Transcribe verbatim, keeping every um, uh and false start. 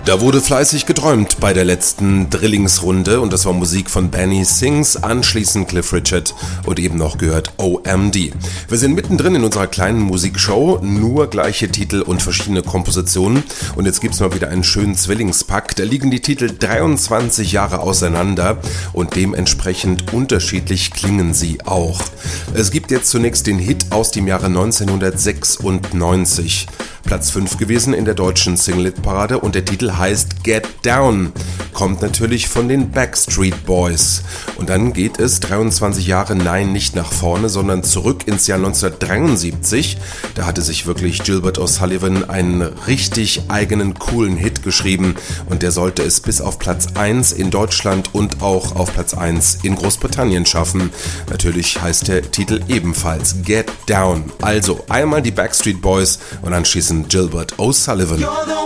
Da wurde fleißig geträumt bei der letzten Drillingsrunde und das war Musik von Benny Sings, anschließend Cliff Richard und eben noch gehört O M D. Wir sind mittendrin in unserer kleinen Musikshow, nur gleiche Titel und verschiedene Kompositionen und jetzt gibt's mal wieder einen schönen Zwillingspack. Da liegen die Titel dreiundzwanzig Jahre auseinander und dementsprechend unterschiedlich klingen sie auch. Es gibt jetzt zunächst den Hit aus dem Jahre neunzehnhundertsechsundneunzig. Platz fünf gewesen in der deutschen Single-Hit-Parade und der Titel heißt Get Down, kommt natürlich von den Backstreet Boys. Und dann geht es dreiundzwanzig Jahre, nein, nicht nach vorne, sondern zurück ins Jahr neunzehnhundertdreiundsiebzig. Da hatte sich wirklich Gilbert O'Sullivan einen richtig eigenen, coolen Hit geschrieben und der sollte es bis auf Platz eins in Deutschland und auch auf Platz eins in Großbritannien schaffen. Natürlich heißt der Titel ebenfalls Get Down. Also einmal die Backstreet Boys und anschließend Gilbert O'Sullivan.